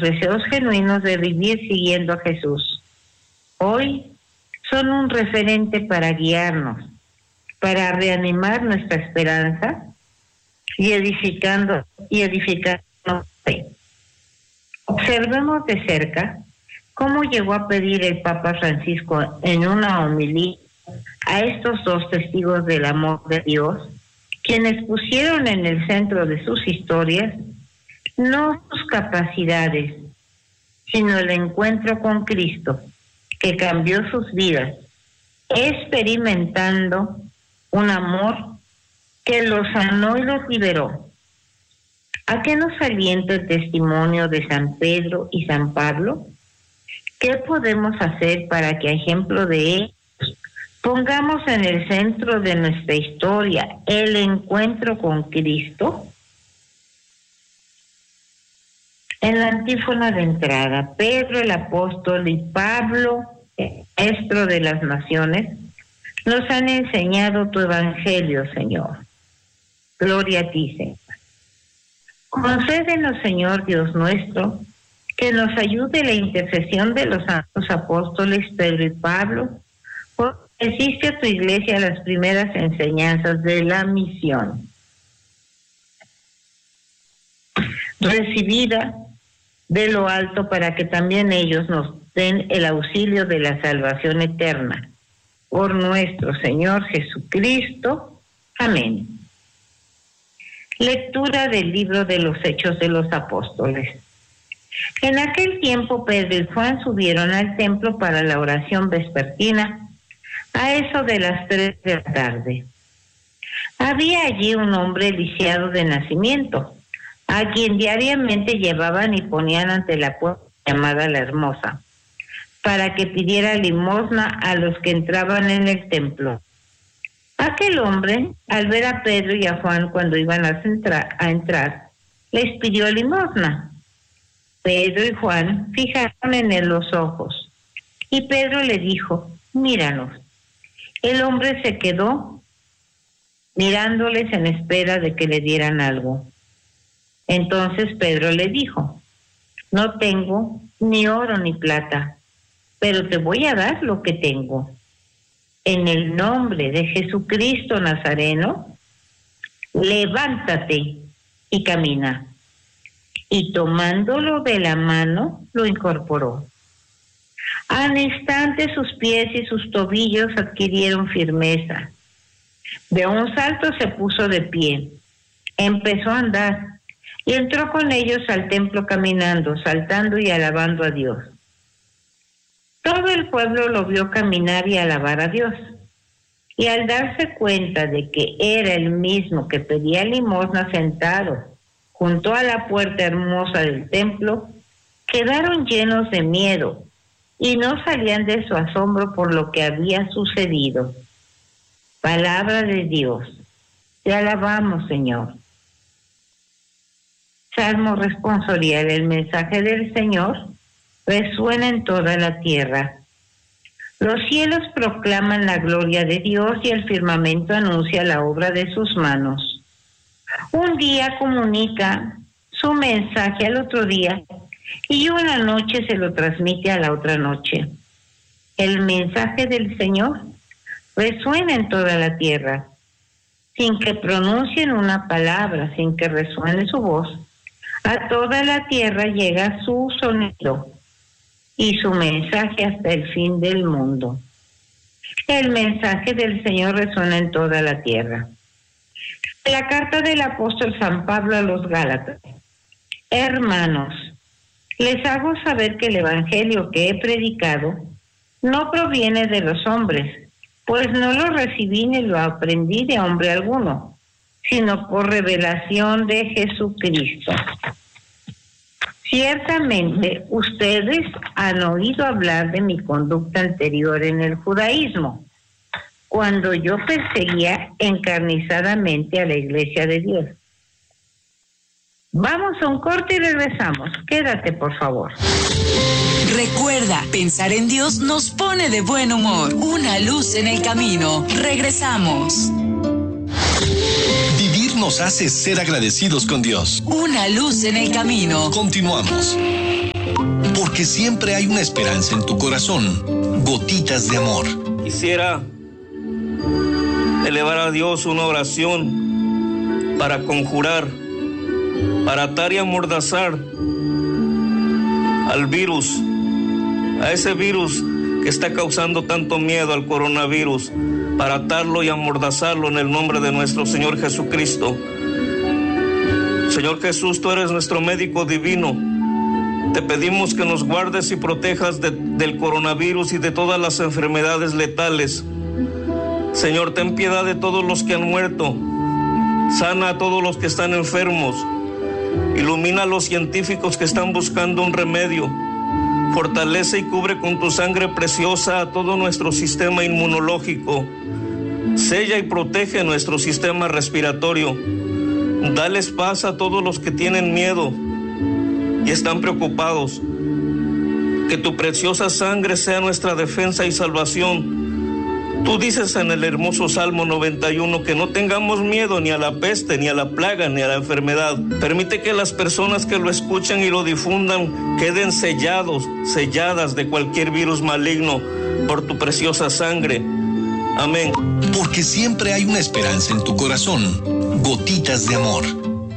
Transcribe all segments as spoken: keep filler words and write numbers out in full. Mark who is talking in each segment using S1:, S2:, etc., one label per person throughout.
S1: deseos genuinos de vivir siguiendo a Jesús. Hoy son un referente para guiarnos, para reanimar nuestra esperanza y edificando y edificarnos fe. Observemos de cerca cómo llegó a pedir el Papa Francisco en una homilía a estos dos testigos del amor de Dios, quienes pusieron en el centro de sus historias no sus capacidades, sino el encuentro con Cristo, que cambió sus vidas, experimentando un amor que los sanó y los liberó. ¿A qué nos alienta el testimonio de San Pedro y San Pablo? ¿Qué podemos hacer para que, a ejemplo de ellos, pongamos en el centro de nuestra historia el encuentro con Cristo? En la antífona de entrada, Pedro el apóstol y Pablo, el maestro de las naciones, nos han enseñado tu evangelio, Señor. Gloria a ti, Señor. Concédenos, Señor Dios nuestro, que nos ayude la intercesión de los santos apóstoles Pedro y Pablo, porque hiciste a tu iglesia las primeras enseñanzas de la misión. Recibida de lo alto para que también ellos nos den el auxilio de la salvación eterna. Por nuestro Señor Jesucristo. Amén. Lectura del libro de los Hechos de los Apóstoles. En aquel tiempo Pedro y Juan subieron al templo para la oración vespertina, a eso de las tres de la tarde. Había allí un hombre lisiado de nacimiento, a quien diariamente llevaban y ponían ante la puerta llamada La Hermosa, para que pidiera limosna a los que entraban en el templo. Aquel hombre, al ver a Pedro y a Juan cuando iban a, centra, a entrar, les pidió limosna. Pedro y Juan fijaron en él los ojos, y Pedro le dijo, míranos. El hombre se quedó mirándoles en espera de que le dieran algo. Entonces Pedro le dijo, no tengo ni oro ni plata, pero te voy a dar lo que tengo. En el nombre de Jesucristo Nazareno, levántate y camina. Y tomándolo de la mano, lo incorporó. Al instante sus pies y sus tobillos adquirieron firmeza. De un salto se puso de pie, empezó a andar y entró con ellos al templo caminando, saltando y alabando a Dios. Todo el pueblo lo vio caminar y alabar a Dios. Y al darse cuenta de que era el mismo que pedía limosna sentado junto a la puerta hermosa del templo, quedaron llenos de miedo y no salían de su asombro por lo que había sucedido. Palabra de Dios. Te alabamos, Señor. Salmo responsorial. El mensaje del Señor resuena en toda la tierra. Los cielos proclaman la gloria de Dios y el firmamento anuncia la obra de sus manos. Un día comunica su mensaje al otro día y una noche se lo transmite a la otra noche. El mensaje del Señor resuena en toda la tierra. Sin que pronuncien una palabra, sin que resuene su voz, a toda la tierra llega su sonido y su mensaje hasta el fin del mundo. El mensaje del Señor resuena en toda la tierra. La carta del apóstol San Pablo a los Gálatas. Hermanos, les hago saber que el evangelio que he predicado no proviene de los hombres, pues no lo recibí ni lo aprendí de hombre alguno, sino por revelación de Jesucristo. Ciertamente, ustedes han oído hablar de mi conducta anterior en el judaísmo, cuando yo perseguía encarnizadamente a la Iglesia de Dios. Vamos a un corte y regresamos. Quédate, por favor.
S2: Recuerda, pensar en Dios nos pone de buen humor. Una luz en el camino. Regresamos.
S3: Vivir nos hace ser agradecidos con Dios.
S2: Una luz en el camino.
S3: Continuamos. Porque siempre hay una esperanza en tu corazón. Gotitas de amor.
S4: Quisiera elevar a Dios una oración para conjurar, para atar y amordazar al virus, a ese virus que está causando tanto miedo, al coronavirus, para atarlo y amordazarlo en el nombre de nuestro Señor Jesucristo. Señor Jesús, tú eres nuestro médico divino. Te pedimos que nos guardes y protejas de, del coronavirus y de todas las enfermedades letales. Señor, ten piedad de todos los que han muerto. Sana a todos los que están enfermos. Ilumina a los científicos que están buscando un remedio. Fortalece y cubre con tu sangre preciosa a todo nuestro sistema inmunológico. Sella y protege nuestro sistema respiratorio. Dales paz a todos los que tienen miedo y están preocupados. Que tu preciosa sangre sea nuestra defensa y salvación. Tú dices en el hermoso Salmo noventa y uno que no tengamos miedo ni a la peste, ni a la plaga, ni a la enfermedad. Permite que las personas que lo escuchan y lo difundan queden sellados, selladas de cualquier virus maligno por tu preciosa sangre. Amén.
S3: Porque siempre hay una esperanza en tu corazón. Gotitas de amor.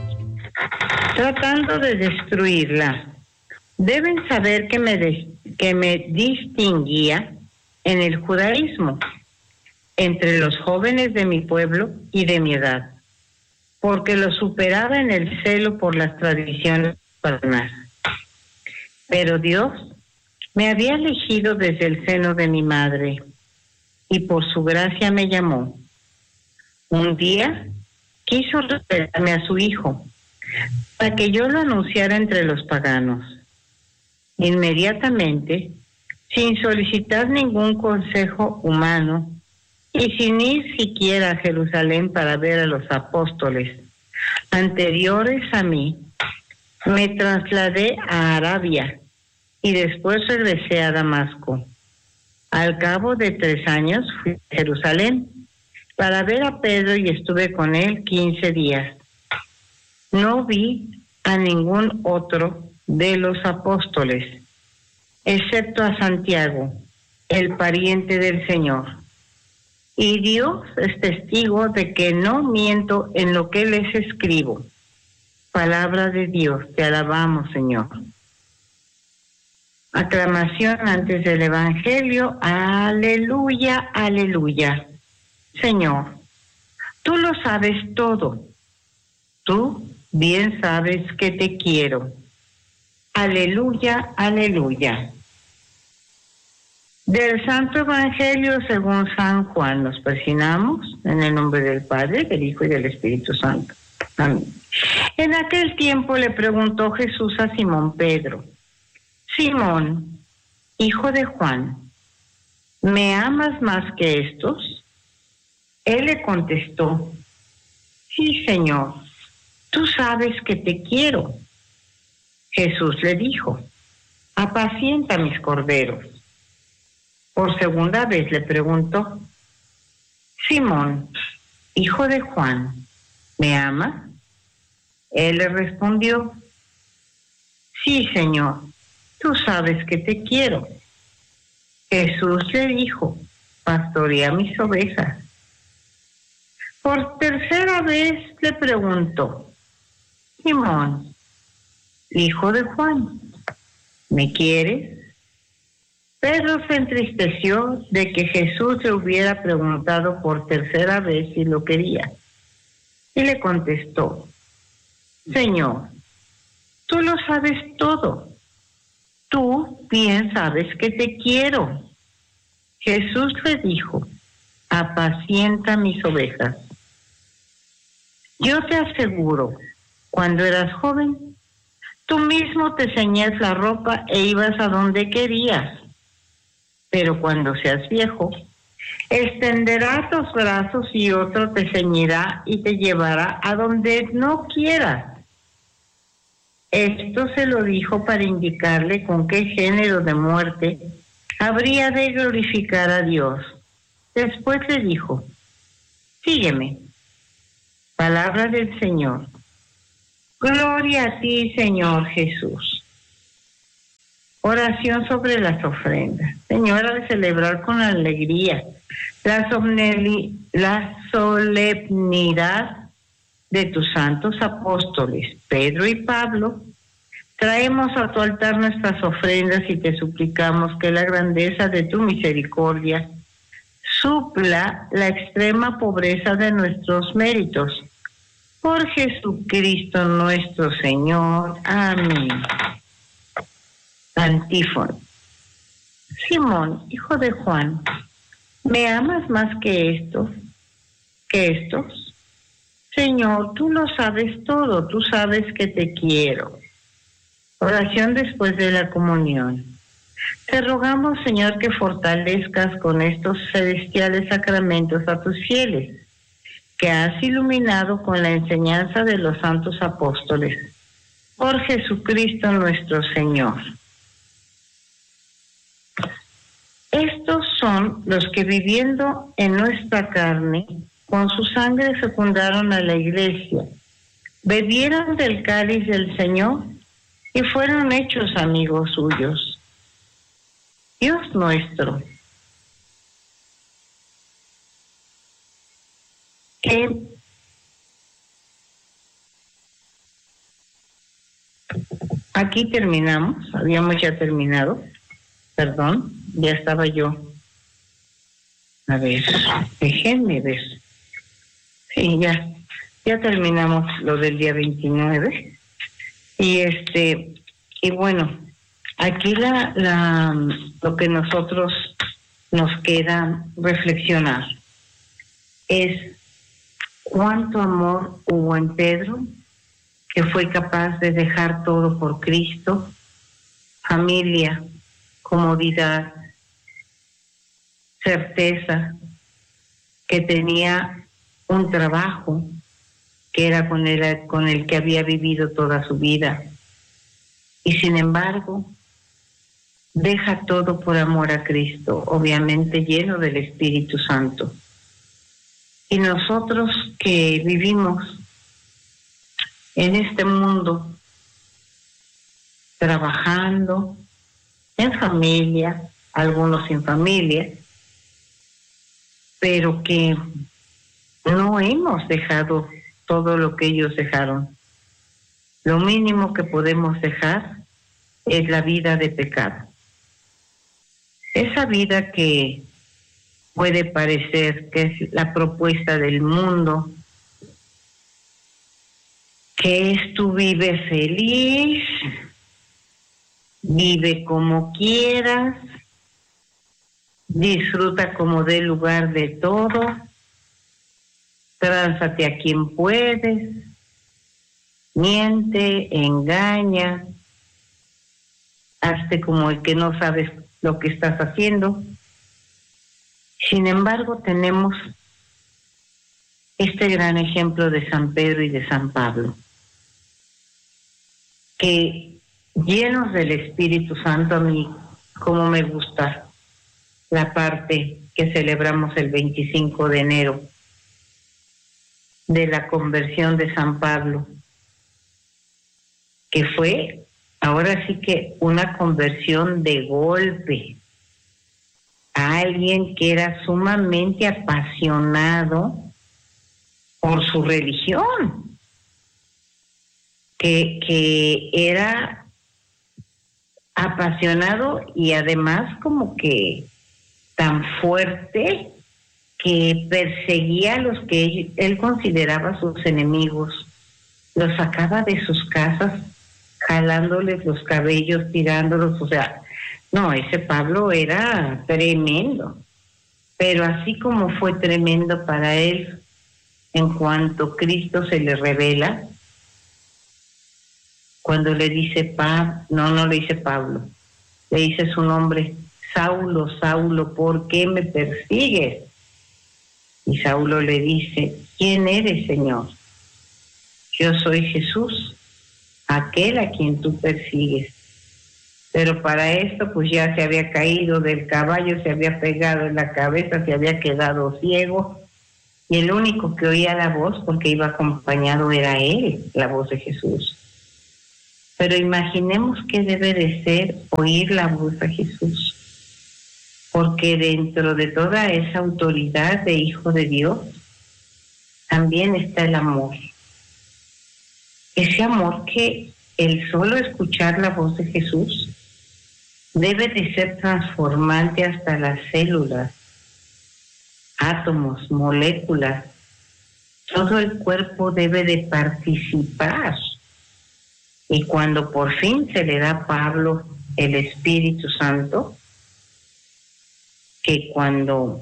S1: Tratando de destruirla, deben saber que me, des- que me distinguía en el judaísmo entre los jóvenes de mi pueblo y de mi edad, porque lo superaba en el celo por las tradiciones patronales. Pero Dios me había elegido desde el seno de mi madre y por su gracia me llamó. Un día quiso revelarme a su hijo para que yo lo anunciara entre los paganos. Inmediatamente, sin solicitar ningún consejo humano y sin ir siquiera a Jerusalén para ver a los apóstoles anteriores a mí, me trasladé a Arabia y después regresé a Damasco. Al cabo de tres años fui a Jerusalén para ver a Pedro y estuve con él quince días. No vi a ningún otro de los apóstoles, excepto a Santiago, el pariente del Señor. Y Dios es testigo de que no miento en lo que les escribo. Palabra de Dios, te alabamos, Señor. Aclamación antes del Evangelio. Aleluya, aleluya. Señor, tú lo sabes todo. Tú bien sabes que te quiero. Aleluya, aleluya. Del Santo Evangelio según San Juan nos persignamos en el nombre del Padre, del Hijo y del Espíritu Santo. Amén. En aquel tiempo le preguntó Jesús a Simón Pedro: Simón, hijo de Juan, ¿me amas más que estos? Él le contestó: Sí, Señor, tú sabes que te quiero. Jesús le dijo: Apacienta mis corderos. Por segunda vez le preguntó: Simón, hijo de Juan, ¿me amas? Él le respondió: Sí, Señor, tú sabes que te quiero. Jesús le dijo: Pastorea mis ovejas. Por tercera vez le preguntó: Simón, hijo de Juan, ¿me quieres? Pedro se entristeció de que Jesús le hubiera preguntado por tercera vez si lo quería. Y le contestó: Señor, tú lo sabes todo. Tú bien sabes que te quiero. Jesús le dijo: Apacienta mis ovejas. Yo te aseguro, cuando eras joven, tú mismo te ceñías la ropa e ibas a donde querías. Pero cuando seas viejo, extenderás los brazos y otro te ceñirá y te llevará a donde no quieras. Esto se lo dijo para indicarle con qué género de muerte habría de glorificar a Dios. Después le dijo: Sígueme. Palabra del Señor. Gloria a ti, Señor Jesús. Oración sobre las ofrendas. Señora, de celebrar con alegría la, somneli, la solemnidad de tus santos apóstoles, Pedro y Pablo, traemos a tu altar nuestras ofrendas y te suplicamos que la grandeza de tu misericordia supla la extrema pobreza de nuestros méritos. Por Jesucristo nuestro Señor. Amén. Antífona. Simón, hijo de Juan, ¿me amas más que estos? ¿Que estos? Señor, tú lo sabes todo, tú sabes que te quiero. Oración después de la comunión. Te rogamos, Señor, que fortalezcas con estos celestiales sacramentos a tus fieles, que has iluminado con la enseñanza de los santos apóstoles. Por Jesucristo nuestro Señor. Estos son los que viviendo en nuestra carne, con su sangre fecundaron a la iglesia, bebieron del cáliz del Señor y fueron hechos amigos suyos. Dios nuestro, que aquí terminamos, habíamos ya terminado, perdón, ya estaba yo. A ver, déjenme ver. Sí, ya, ya terminamos lo del día veintinueve. Y este, y bueno, aquí la, la, lo que nosotros nos queda reflexionar es cuánto amor hubo en Pedro, que fue capaz de dejar todo por Cristo, familia, comodidad, certeza, que tenía un trabajo que era con el, con el que había vivido toda su vida. Y sin embargo, deja todo por amor a Cristo, obviamente lleno del Espíritu Santo. Y nosotros que vivimos en este mundo, trabajando en familia, algunos sin familia, pero que no hemos dejado todo lo que ellos dejaron. Lo mínimo que podemos dejar es la vida de pecado. Esa vida que puede parecer que es la propuesta del mundo, que es tú vive feliz, vive como quieras, disfruta como dé lugar de todo, tránzate a quien puedes, miente, engaña, hazte como el que no sabes lo que estás haciendo. Sin embargo, tenemos este gran ejemplo de San Pedro y de San Pablo, que llenos del Espíritu Santo, a mí como me gusta la parte que celebramos el veinticinco de enero de la conversión de San Pablo, que fue ahora sí que una conversión de golpe a alguien que era sumamente apasionado por su religión, que, que era apasionado y además como que tan fuerte que perseguía a los que él, él consideraba sus enemigos, los sacaba de sus casas jalándoles los cabellos, tirándolos, o sea, no, ese Pablo era tremendo, pero así como fue tremendo para él, en cuanto Cristo se le revela, cuando le dice Pablo, no, no le dice Pablo, le dice su nombre, Saulo, Saulo, ¿por qué me persigues? Y Saulo le dice, ¿quién eres, Señor? Yo soy Jesús, aquel a quien tú persigues. Pero para esto pues ya se había caído del caballo, se había pegado en la cabeza, se había quedado ciego, y el único que oía la voz, porque iba acompañado, era él, la voz de Jesús. Pero imaginemos qué debe de ser oír la voz de Jesús, porque dentro de toda esa autoridad de Hijo de Dios también está el amor. Ese amor que el solo escuchar la voz de Jesús debe de ser transformante hasta las células, átomos, moléculas. Todo el cuerpo debe de participar. Y cuando por fin se le da a Pablo el Espíritu Santo, que cuando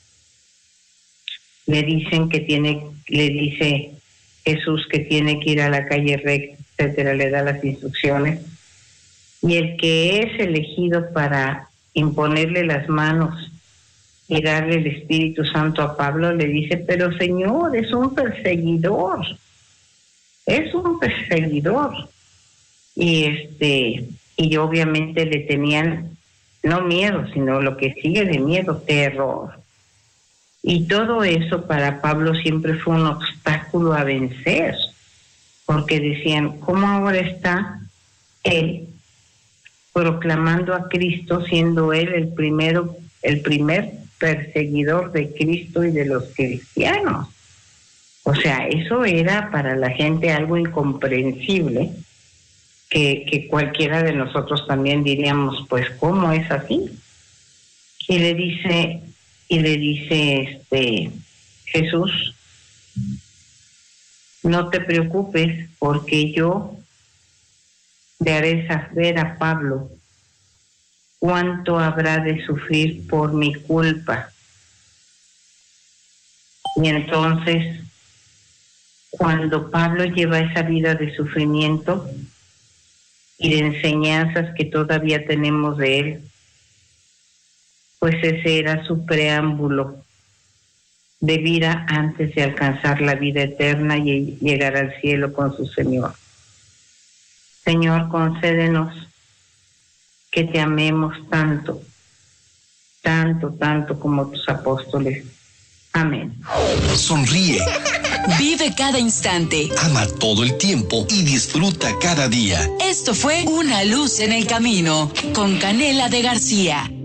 S1: le dicen que tiene, le dice Jesús que tiene que ir a la calle recta, etcétera, le da las instrucciones, y el que es elegido para imponerle las manos y darle el Espíritu Santo a Pablo le dice: pero Señor, es un perseguidor, es un perseguidor. Y este, y obviamente le tenían no miedo, sino lo que sigue de miedo, terror. Y todo eso para Pablo siempre fue un obstáculo a vencer, porque decían: ¿cómo ahora está él proclamando a Cristo, siendo él el primero, el primer perseguidor de Cristo y de los cristianos? O sea, eso era para la gente algo incomprensible, que, que cualquiera de nosotros también diríamos: pues, ¿cómo es así? Y le dice, y le dice este Jesús: no te preocupes, porque yo le haré saber a Pablo cuánto habrá de sufrir por mi culpa. Y entonces, cuando Pablo lleva esa vida de sufrimiento y de enseñanzas que todavía tenemos de él, pues ese era su preámbulo de vida antes de alcanzar la vida eterna y llegar al cielo con su Señor. Señor, concédenos que te amemos tanto, tanto, tanto como tus apóstoles. Amén.
S3: Sonríe.
S2: Vive cada instante.
S3: Ama todo el tiempo y disfruta cada día.
S2: Esto fue Una Luz en el Camino con Canela de García.